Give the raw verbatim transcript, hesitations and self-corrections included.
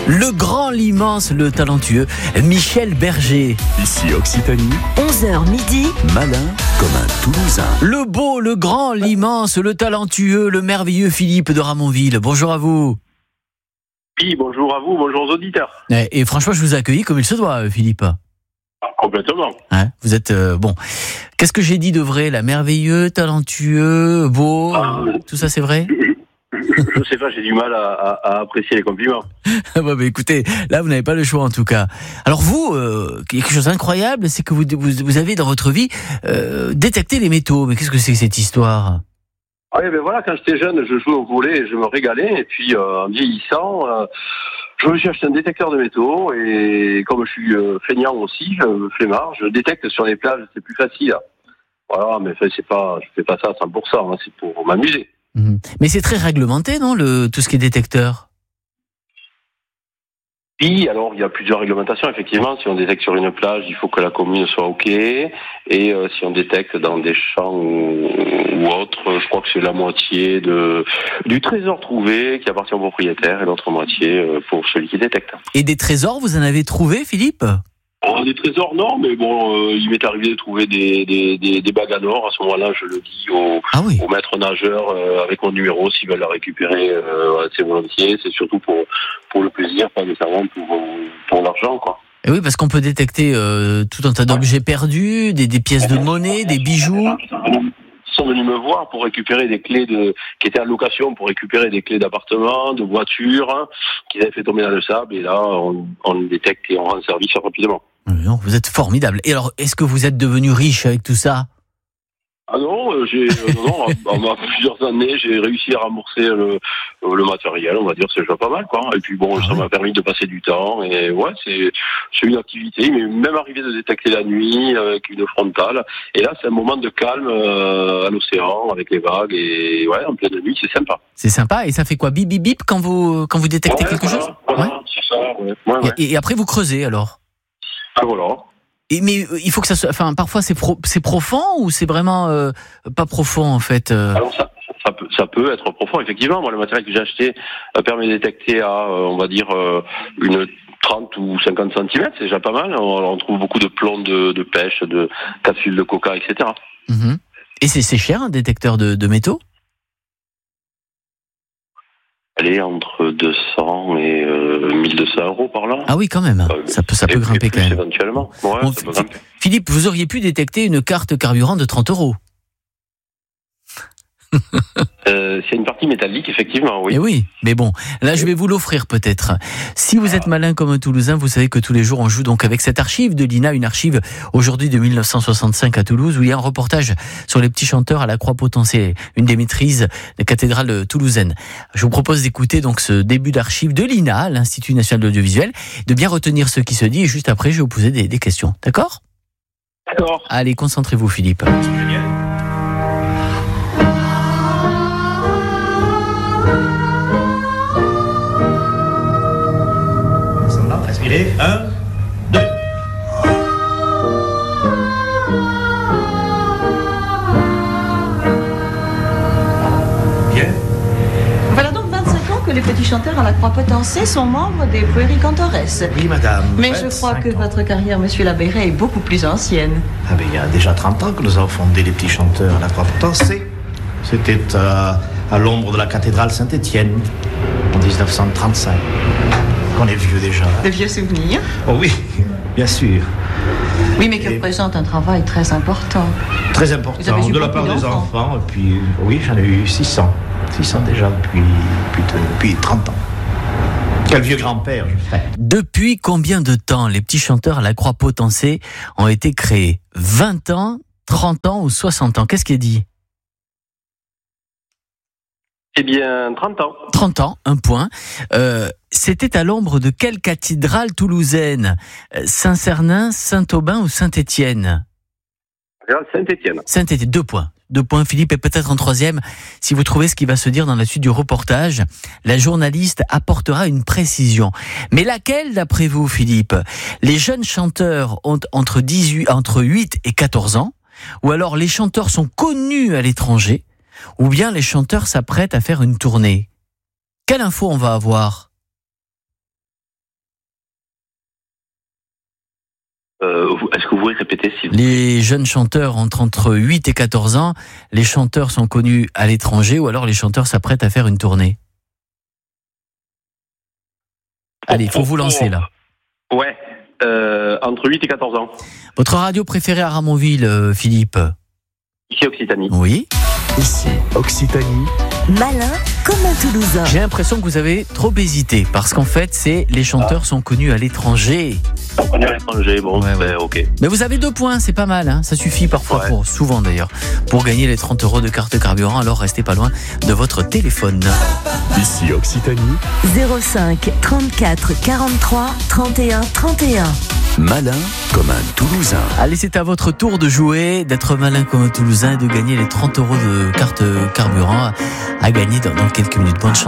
Le grand, l'immense, le talentueux Michel Berger. Ici Occitanie, onze heures midi, malin comme un Toulousain. Le beau, le grand, l'immense, le talentueux, le merveilleux Philippe de Ramonville. Bonjour à vous. Oui, bonjour à vous, bonjour aux auditeurs. Et, et franchement, je vous accueille comme il se doit, Philippe. Complètement. Hein, vous êtes euh, bon. Qu'est-ce que j'ai dit de vrai là? Merveilleux, talentueux, beau, Ah, euh, tout ça c'est vrai? Je sais pas, j'ai du mal à, à, à apprécier les compliments. Bon, bah, écoutez, là vous n'avez pas le choix en tout cas. Alors vous, euh, quelque chose d'incroyable, c'est que vous, vous, vous avez dans votre vie euh, détecté les métaux. Mais qu'est-ce que c'est que cette histoire? Ah oui, ben voilà, quand j'étais jeune, je jouais au volley et je me régalais. Et puis, euh, en vieillissant, euh, je me suis acheté un détecteur de métaux. Et comme je suis euh, feignant aussi, euh, flemmard, je détecte sur les plages, c'est plus facile. Voilà, mais enfin, c'est pas, je fais pas ça à cent pour cent, hein, c'est pour m'amuser. Mmh. Mais c'est très réglementé, non, le, tout ce qui est détecteur? Oui, alors il y a plusieurs réglementations, effectivement. Si on détecte sur une plage, il faut que la commune soit OK. Et euh, si on détecte dans des champs ou, ou autres, je crois que c'est la moitié de, du trésor trouvé qui appartient au propriétaire et l'autre moitié euh, pour celui qui détecte. Et des trésors, vous en avez trouvé, Philippe? Oh, des trésors, non, mais bon, euh, il m'est arrivé de trouver des, des, des, des bagues à or. À ce moment-là, je le dis aux, Ah oui. aux maîtres nageurs euh, avec mon numéro s'ils veulent la récupérer euh, assez volontiers. C'est surtout pour, pour le plaisir, pas nécessairement pour, pour l'argent, quoi. Et oui, parce qu'on peut détecter euh, tout un tas d'objets perdus, des, des pièces de monnaie, des bijoux. Ils sont venus me voir pour récupérer des clés de, qui étaient en location, pour récupérer des clés d'appartement, de voitures, hein, qu'ils avaient fait tomber dans le sable. Et là, on, on les détecte et on rend service rapidement. Non, vous êtes formidable. Et alors, est-ce que vous êtes devenu riche avec tout ça? Ah non, euh, j'ai, euh, non, non, en plusieurs années, j'ai réussi à rembourser le, le matériel, on va dire, c'est déjà pas mal, quoi. Et puis bon, Ah ça ouais. m'a permis de passer du temps, et ouais, c'est, c'est une activité, mais même arrivé de détecter la nuit avec une frontale, et là, c'est un moment de calme euh, à l'océan, avec les vagues, et ouais, en pleine nuit, c'est sympa. C'est sympa. Et ça fait quoi? Bip, bip, bip quand vous, quand vous détectez Ouais, quelque voilà, chose? voilà, Ouais. c'est ça, ouais. Ouais, ouais. Et, et après, vous creusez alors? Ah, voilà. Et, mais euh, il faut que ça soit. Enfin, parfois, c'est, pro, c'est profond ou c'est vraiment euh, pas profond en fait euh... Alors ça, ça peut, ça peut être profond, effectivement. Moi, le matériel que j'ai acheté euh, permet de détecter à, euh, on va dire, euh, une trente ou cinquante centimètres, c'est déjà pas mal. On, on trouve beaucoup de plombs de, de pêche, de capsules de coca, et cetera. Mmh. Et c'est, c'est cher un détecteur de, de métaux? Elle est entre deux cents et euh, mille deux cents euros par là. Ah oui, quand même. Euh, Ça peut, ça et- peut et grimper plus quand même. éventuellement. Ouais, Bon, ça peut Phi- grimper. Philippe, vous auriez pu détecter une carte carburant de trente euros. Euh, c'est une partie métallique, effectivement, oui. Eh oui, mais bon, là je vais vous l'offrir peut-être. Si vous êtes malin comme un Toulousain, vous savez que tous les jours on joue donc avec cette archive de l'I N A, une archive aujourd'hui de mille neuf cent soixante-cinq à Toulouse, où il y a un reportage sur les petits chanteurs à la Croix-Potentier, une des maîtrises de cathédrale toulousaine. Je vous propose d'écouter donc ce début d'archive de l'I N A, l'Institut National de l'Audiovisuel, de bien retenir ce qui se dit, et juste après je vais vous poser des, des questions, d'accord? D'accord. Allez, concentrez-vous Philippe. Respirez. Un, deux. Bien. Voilà donc vingt-cinq ans que les petits chanteurs à la Croix-Potentier sont membres des Puéricantores. Oui, madame. Mais je crois vingt-cinq que ans. votre carrière, monsieur Labéret, est beaucoup plus ancienne. Ah ben, il y a déjà trente ans que nous avons fondé les petits chanteurs à la Croix-Potentier. C'était euh, à l'ombre de la cathédrale Saint-Étienne, en dix-neuf cent trente-cinq. On est vieux déjà. De vieux souvenirs. Oh oui, bien sûr. Oui, mais qui Et- représente un travail très important. Très Vous avez important. eu De la beaucoup part des d'enfants. enfants. Et puis, oui, j'en ai eu six cents. six cents déjà depuis, depuis, depuis trente ans. Quel vieux grand-père, je fais. Depuis combien de temps les petits chanteurs à la Croix-Potentier ont été créés? vingt ans, trente ans ou soixante ans? Qu'est-ce qui est dit? Eh bien, trente ans. trente ans, un point. Euh, c'était à l'ombre de quelle cathédrale toulousaine? Euh, Saint-Cernin, Saint-Aubin ou Saint-Étienne? Saint-Étienne. Saint-Étienne, deux points. Deux points, Philippe, et peut-être en troisième, si vous trouvez ce qui va se dire dans la suite du reportage, la journaliste apportera une précision. Mais laquelle, d'après vous, Philippe? Les jeunes chanteurs ont entre dix-huit, entre huit et quatorze ans, ou alors les chanteurs sont connus à l'étranger, ou bien les chanteurs s'apprêtent à faire une tournée? Quelle info on va avoir? Euh, est-ce que vous pouvez répéter s'il vous plaît ? Les jeunes chanteurs ont entre huit et quatorze ans. Les chanteurs sont connus à l'étranger ou alors les chanteurs s'apprêtent à faire une tournée. Allez, il faut vous lancer là. Ouais, euh, entre huit et quatorze ans. Votre radio préférée à Ramonville, euh, Philippe ? Ici Occitanie. Oui. Ici Occitanie. Malin comme un Toulousain. J'ai l'impression que vous avez trop hésité parce qu'en fait, c'est les chanteurs ah. sont connus à l'étranger. On connaît à l'étranger, bon, ouais, ben, ouais. ok. Mais vous avez deux points, c'est pas mal, hein. Ça suffit parfois, ouais. pour souvent d'ailleurs, pour gagner les trente euros de carte carburant. Alors restez pas loin de votre téléphone. Ici Occitanie. zéro cinq trente-quatre quarante-trois trente et un trente et un. Malin comme un Toulousain. Allez, c'est à votre tour de jouer, d'être malin comme un Toulousain et de gagner les trente euros de carte carburant à gagner dans, dans quelques minutes. Bonne chance.